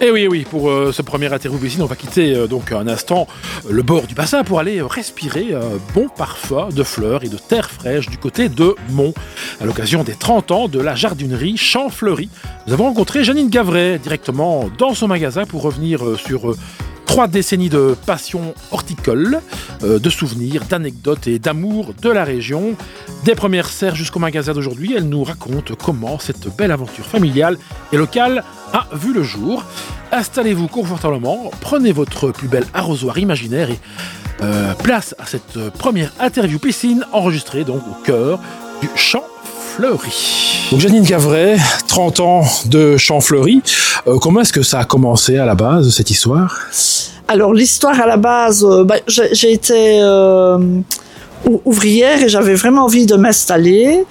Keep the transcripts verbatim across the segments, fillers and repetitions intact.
Et oui, oui, pour euh, ce premier interview piscine, on va quitter euh, donc un instant euh, le bord du bassin pour aller euh, respirer un bon parfum de fleurs et de terre fraîche du côté de Mont. À l'occasion des trente ans de la jardinerie Champfleury, nous avons rencontré Janine Gavret directement dans son magasin pour revenir euh, sur euh, trois décennies de passion horticole, euh, de souvenirs, d'anecdotes et d'amour de la région. Des premières serres jusqu'au magasin d'aujourd'hui, elle nous raconte comment cette belle aventure familiale et locale a vu le jour. Installez-vous confortablement, prenez votre plus bel arrosoir imaginaire et euh, place à cette première interview piscine enregistrée donc au cœur du Champfleury. Donc Janine Gavret, trente ans de Champfleury. Euh, comment est-ce que ça a commencé à la base, cette histoire ? Alors l'histoire à la base, euh, bah, j'ai, j'ai été euh, ouvrière et j'avais vraiment envie de m'installer.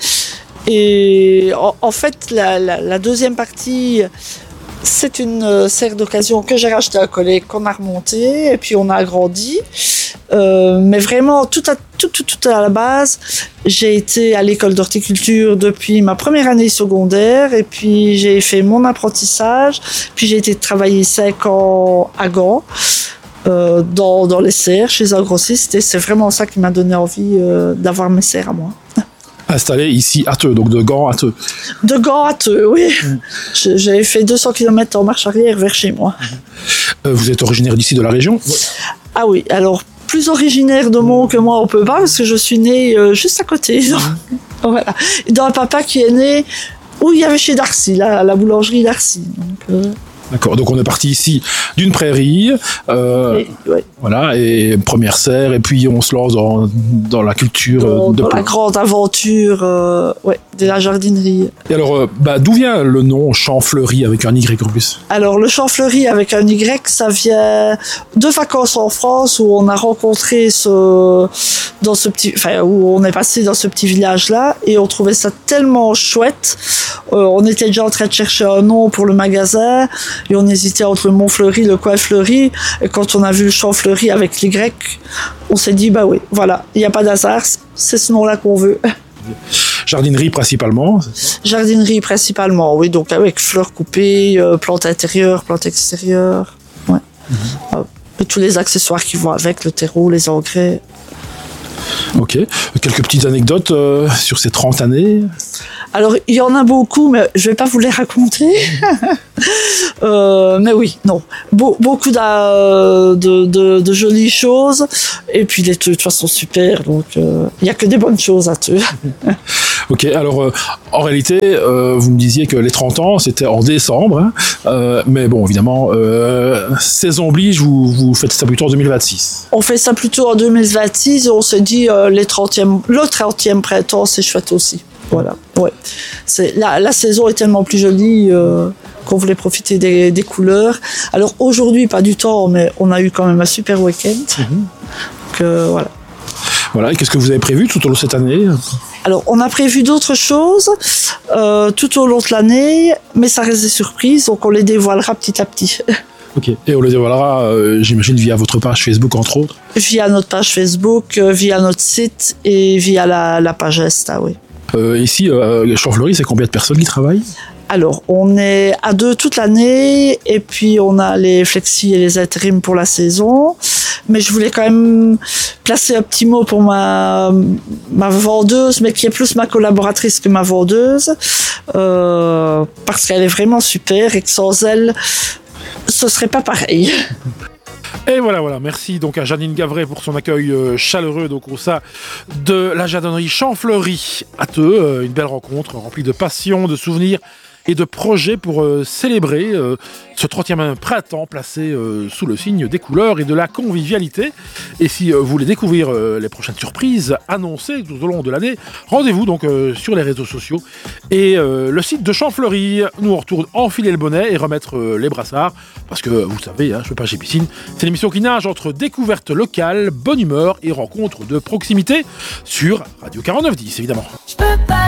Et en, en fait, la, la, la deuxième partie, c'est une euh, serre d'occasion que j'ai rachetée à un collègue, qu'on a remontée et puis on a agrandi. Euh, mais vraiment, tout à, tout, tout, tout à la base, j'ai été à l'école d'horticulture depuis ma première année secondaire et puis j'ai fait mon apprentissage. Puis j'ai été travailler cinq ans à Gand, euh, dans, dans les serres, chez un grossiste. Et c'est vraiment ça qui m'a donné envie euh, d'avoir mes serres à moi. Installé ici à Theux, donc de Gand à Theux. De Gand à Theux, oui. Mmh. J'avais fait deux cents kilomètres en marche arrière vers chez moi. Mmh. Euh, vous êtes originaire d'ici, de la région ? Ah oui, alors plus originaire de Mont que moi on peut pas, parce que je suis née euh, juste à côté. Mmh. Voilà. Dans un papa qui est né où il y avait chez Darcy, la, la boulangerie Darcy. Donc, euh... D'accord, donc on est parti ici d'une prairie, euh, et, ouais. voilà, et première serre, et puis on se lance dans, dans la culture. Dans, de dans la grande aventure euh, ouais, de la jardinerie. Et alors, euh, bah, d'où vient le nom Champfleury avec un Y en plus ? Alors, le Champfleury avec un Y, ça vient de vacances en France où on a rencontré ce, dans ce petit, enfin, où on est passé dans ce petit village-là, et on trouvait ça tellement chouette. Euh, on était déjà en train de chercher un nom pour le magasin. Et on hésitait entre le Montfleury, le Coin Fleuri. Et quand on a vu le Champfleury avec l'Y, on s'est dit, bah oui, voilà, il n'y a pas d'hasard, c'est ce nom-là qu'on veut. Jardinerie principalement ? Jardinerie principalement, oui, donc avec fleurs coupées, euh, plantes intérieures, plantes extérieures. Ouais. Mm-hmm. Euh, et tous les accessoires qui vont avec, le terreau, les engrais. Ok. Quelques petites anecdotes euh, sur ces trente années ? Alors, il y en a beaucoup, mais je ne vais pas vous les raconter. euh, mais oui, non. Be- beaucoup de, de, de, de jolies choses. Et puis, les Theux, de toute façon, super. Donc, il euh, n'y a que des bonnes choses à Theux. Ok, alors, euh, en réalité, euh, vous me disiez que les trente ans, c'était en décembre. Hein, euh, mais bon, évidemment, euh, saison oblige, vous, vous faites ça plutôt en deux mille vingt-six. On fait ça plutôt en deux mille vingt-six. Et on s'est dit, euh, les trentième, le trentième printemps, c'est chouette aussi. Voilà, ouais. C'est, la, la saison est tellement plus jolie euh, qu'on voulait profiter des, des couleurs. Alors aujourd'hui, pas du temps, mais on a eu quand même un super week-end. Mm-hmm. Donc euh, voilà. Voilà, et qu'est-ce que vous avez prévu tout au long de cette année ? Alors, on a prévu d'autres choses euh, tout au long de l'année, mais ça reste des surprises, donc on les dévoilera petit à petit. Ok, et on les dévoilera, euh, j'imagine, via votre page Facebook, entre autres ? Via notre page Facebook, euh, via notre site et via la, la page Insta, oui. Euh, ici, euh, le Champfleury, c'est combien de personnes qui travaillent ? Alors, on est à deux toute l'année, et puis on a les flexis et les intérims pour la saison. Mais je voulais quand même placer un petit mot pour ma, ma vendeuse, mais qui est plus ma collaboratrice que ma vendeuse, euh, parce qu'elle est vraiment super et que sans elle, ce serait pas pareil. Et voilà, voilà. Merci donc à Janine Gavret pour son accueil euh, chaleureux donc au sein de la jardinerie Champfleury à Theux. Euh, une belle rencontre remplie de passion, de souvenirs et de projets pour euh, célébrer euh, ce trentième printemps placé euh, sous le signe des couleurs et de la convivialité. Et si euh, vous voulez découvrir euh, les prochaines surprises annoncées tout au long de l'année, rendez-vous donc euh, sur les réseaux sociaux et euh, le site de Champfleury. Nous on retourne enfiler le bonnet et remettre euh, les brassards parce que vous savez, hein, je peux pas chez Piscine, c'est l'émission qui nage entre découvertes locales, bonne humeur et rencontres de proximité sur Radio quarante-neuf dix évidemment. Je peux pas